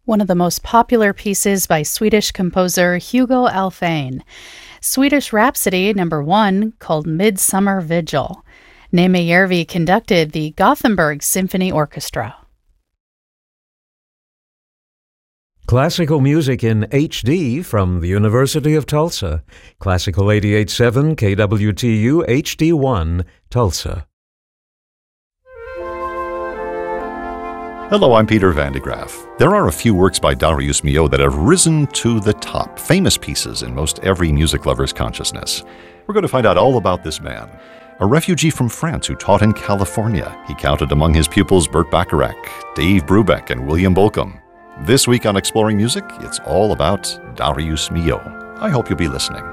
one of the most popular pieces by Swedish composer Hugo Alfvén. Swedish Rhapsody No. 1, called Midsummer Vigil. Neeme Järvi conducted the Gothenburg Symphony Orchestra. Classical music in HD from the University of Tulsa. Classical 88.7 KWTU HD1, Tulsa. Hello, I'm Peter Van de Graaff. There are a few works by Darius Milhaud that have risen to the top, famous pieces in most every music lover's consciousness. We're going to find out all about this man. A refugee from France who taught in California, he counted among his pupils Burt Bacharach, Dave Brubeck, and William Bolcom. This week on Exploring Music, it's all about Darius Milhaud. I hope you'll be listening.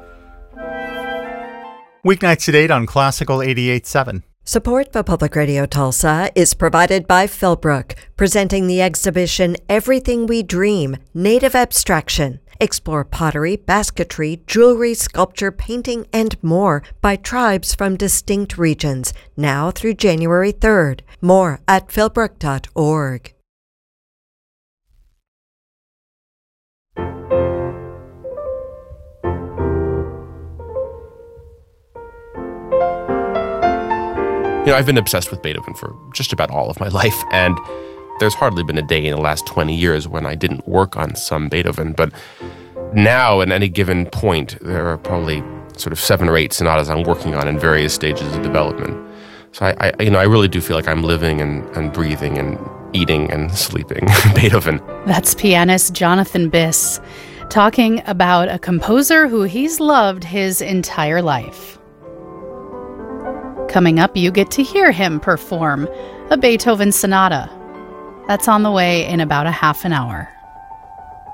Weeknights at 8 on Classical 88.7. Support for Public Radio Tulsa is provided by Philbrook, presenting the exhibition Everything We Dream, Native Abstraction. Explore pottery, basketry, jewelry, sculpture, painting, and more by tribes from distinct regions, now through January 3rd. More at philbrook.org. I've been obsessed with Beethoven for just about all of my life, and there's hardly been a day in the last 20 years when I didn't work on some Beethoven, but now at any given point, there are probably sort of 7 or 8 sonatas I'm working on in various stages of development. So I really do feel like I'm living and breathing and eating and sleeping Beethoven. That's pianist Jonathan Biss talking about a composer who he's loved his entire life. Coming up, you get to hear him perform a Beethoven sonata. That's on the way in about a half an hour.